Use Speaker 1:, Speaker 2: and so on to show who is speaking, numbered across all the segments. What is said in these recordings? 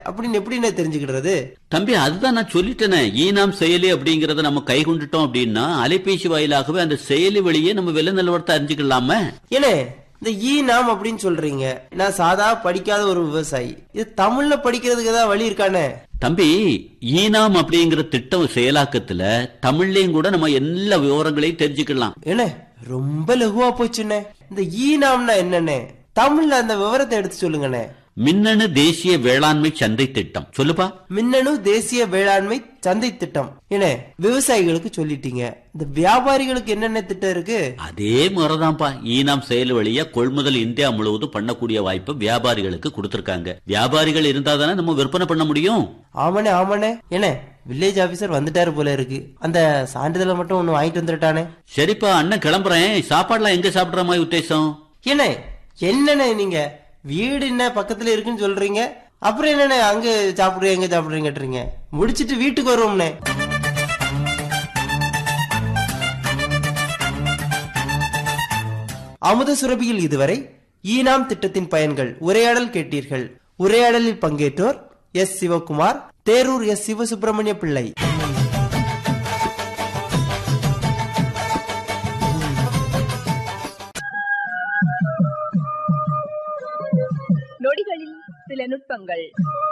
Speaker 1: அப்படின்னு எப்படின்னு தெரிஞ்சுக்கிடுறது?
Speaker 2: தம்பி, அதுதான் நான் சொல்லிட்டேனே, ஈனாம் செயலி அப்படிங்கறத நம்ம கை கொண்டுட்டோம் அப்படின்னா அலைபேசி வாயிலாகவே அந்த செயலி வழியே நம்ம விலை நிலவரத்தை அறிஞ்சுக்கலாமே.
Speaker 1: ஏனே இந்த ஈனாம் அப்படின்னு சொல்றீங்க, நான் சாதா படிக்காத ஒரு விவசாயி, இது தமிழ்ல படிக்கிறதுக்கு ஏதாவது வழி இருக்கானே?
Speaker 2: தம்பி, ஈனாம் அப்படிங்கிற திட்டம் செயலாக்கத்துல தமிழ்லயும் கூட நம்ம எல்லா விவரங்களையும் தெரிஞ்சுக்கலாம்.
Speaker 1: ஏனே ரொம்ப லகுவா போச்சுண்ணே. இந்த ஈனாம்னா என்னன்னு தமிழ்ல அந்த விவரத்தை எடுத்து சொல்லுங்கண்ணே.
Speaker 2: மின்னணு தேசிய வேளாண்மை சந்தை திட்டம். சொல்லுப்பா.
Speaker 1: மின்னணு தேசிய வேளாண்மை சந்தை திட்டம். ஏனே விவசாயிகளுக்கு சொல்லிட்டீங்க, இந்த வியாபாரிகளுக்கு என்னென்ன திட்டம் இருக்கு? அதே
Speaker 2: முறைதான்ப்பா. ஈனாம் செயல் வழியா கொள்முதல் இந்தியா முழுவதும் பண்ணக்கூடிய வாய்ப்பு வியாபாரிகளுக்கு கொடுத்திருக்காங்க. வியாபாரிகள் இருந்தா தானே நம்ம விற்பனை பண்ண முடியும்.
Speaker 1: ஆமாண்ணே ஆமாண்ணே. ஏனே வில்லேஜ் ஆபீசர் வந்துட்டாரு போல இருக்கு, அந்த சான்றிதழை மட்டும் ஒண்ணு வாங்கிட்டு வந்துட்டானே.
Speaker 2: சரிப்பா, அண்ணன் கிளம்புறேன். சாப்பாடுலாம் எங்க சாப்பிடுற மாதிரி உத்தேசம்?
Speaker 1: ஏனே என்னண்ணே நீங்க வீடு என்ன பக்கத்துல இருக்குன்னு சொல்றீங்க, அப்புறம் என்னண்ணே அங்க சாப்பிடுறீங்க எங்க சாப்பிடுறீங்க? முடிச்சிட்டு வீட்டுக்கு வருவோம்னே. அமுத சுரபியில் இதுவரை ஈனாம் திட்டத்தின் பயன்கள் உரையாடல் கேட்டீர்கள். உரையாடலில் பங்கேற்றோர் எஸ் சிவகுமார், தேரூர் எஸ் சிவசுப்பிரமணிய பிள்ளை.
Speaker 3: நொடிகளில் சில நுட்பங்கள்.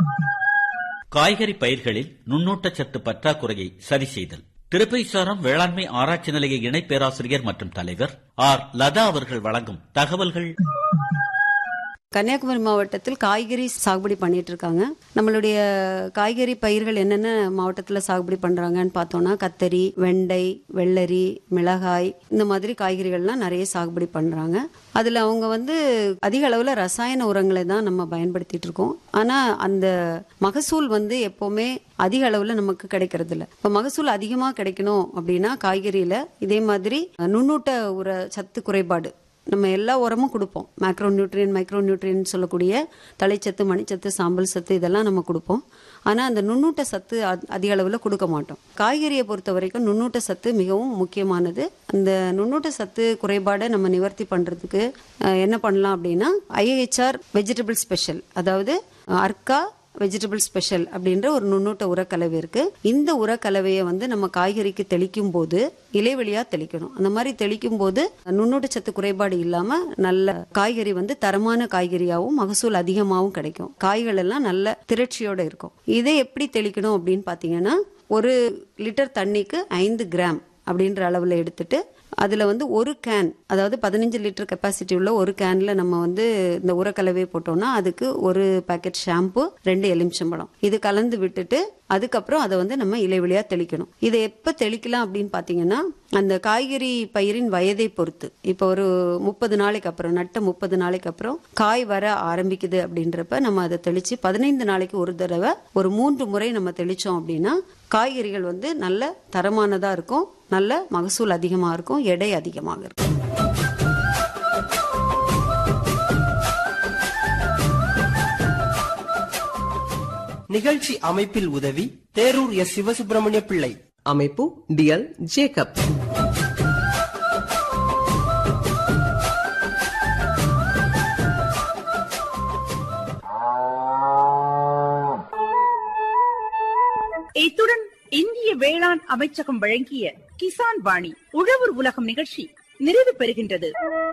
Speaker 2: காய்கறி பயிர்களில் நுண்ணூட்டச்சத்து பற்றாக்குறையை சரி செய்தல். திருப்பைசாரம் வேளாண்மை ஆராய்ச்சி நிலைய இணை பேராசிரியர் மற்றும் தலைவர் ஆர் லதா அவர்கள் வழங்கும் தகவல்கள்.
Speaker 4: கன்னியாகுமரி மாவட்டத்தில் காய்கறி சாகுபடி பண்ணிட்டு இருக்காங்க. நம்மளுடைய காய்கறி பயிர்கள் என்னென்ன மாவட்டத்தில் சாகுபடி பண்றாங்கன்னு பார்த்தோம்னா, கத்தரி, வெண்டை, வெள்ளரி, மிளகாய், இந்த மாதிரி காய்கறிகள்லாம் நிறைய சாகுபடி பண்றாங்க. அதுல அவங்க அதிக அளவுல ரசாயன உரங்களை தான் நம்ம பயன்படுத்திட்டு இருக்கோம். ஆனா அந்த மகசூல் எப்பவுமே அதிக அளவுல நமக்கு கிடைக்கிறது இல்ல. இப்ப மகசூல் அதிகமா கிடைக்கணும் அப்படின்னா காய்கறியில இதே மாதிரி நுண்ணூட்ட உர சத்து குறைபாடு, நம்ம எல்லா உரமும் கொடுப்போம். மேக்ரோ நியூட்ரியன், மைக்ரோ நியூட்ரியன் சொல்லக்கூடிய தலைச்சத்து, மணிச்சத்து, சாம்பல் சத்து இதெல்லாம் நம்ம கொடுப்போம். ஆனால் அந்த நுண்ணூட்ட சத்து அதிக அளவில் கொடுக்க மாட்டோம். காய்கறியை பொறுத்த வரைக்கும் நுண்ணூட்ட சத்து மிகவும் முக்கியமானது. அந்த நுண்ணூட்ட சத்து குறைபாடை நம்ம நிவர்த்தி பண்ணுறதுக்கு என்ன பண்ணலாம் அப்படின்னா, IIHR வெஜிடபிள் ஸ்பெஷல், அதாவது அர்க்கா வெஜிடபிள் ஸ்பெஷல் அப்படின்ற ஒரு நுண்ணூட்ட உரக்கலவை இருக்கு. இந்த உரக்கலவையை நம்ம காய்கறிக்கு தெளிக்கும் போது இலைவெளியா தெளிக்கணும். அந்த மாதிரி தெளிக்கும் போது நுண்ணூட்ட சத்து குறைபாடு இல்லாம நல்ல காய்கறி தரமான காய்கறியாகவும் மகசூல் அதிகமாகவும் கிடைக்கும். காய்கள் எல்லாம் நல்ல திரட்சியோட இருக்கும். இதை எப்படி தெளிக்கணும் அப்படின்னு பாத்தீங்கன்னா, 1 லிட்டர் தண்ணிக்கு 5 கிராம் அப்படின்ற அளவுல எடுத்துட்டு அதுல ஒரு கேன், அதாவது 15 லிட்டர் கெப்பாசிட்டி உள்ள ஒரு கேன்ல நம்ம இந்த உரக்கலவையை போட்டோம்னா அதுக்கு 1 பாக்கெட் ஷாம்பு, 2 எலுமிச்சம்பழம் இது கலந்து விட்டுட்டு அதுக்கப்புறம் அதை நம்ம இலைவெளியா தெளிக்கணும். இதை எப்ப தெளிக்கலாம் அப்படின்னு பாத்தீங்கன்னா, அந்த காய்கறி பயிரின் வயதை பொறுத்து. இப்ப ஒரு 30 நாளைக்கு அப்புறம், நட்ட 30 நாளைக்கு அப்புறம் காய் வர ஆரம்பிக்குது அப்படின்றப்ப நம்ம அதை தெளிச்சு 15 நாளைக்கு ஒரு தடவை ஒரு 3 முறை நம்ம தெளிச்சோம் அப்படின்னா காய்கறிகள் நல்ல தரமானதா இருக்கும், நல்ல மகசூல் அதிகமா இருக்கும், எடை அதிகமாக இருக்கும்.
Speaker 1: நிகழ்ச்சி அமைப்பில் உதவி தேரூர் எஸ் சிவசுப்பிரமணிய பிள்ளை.
Speaker 5: அமைப்பு DL ஜேக்கப்.
Speaker 3: இத்துடன் இந்திய வேளாண் அமைச்சகம் வழங்கிய கிசான் வாணி உழவர் உலகம் நிகழ்ச்சி நிறைவு பெறுகின்றது.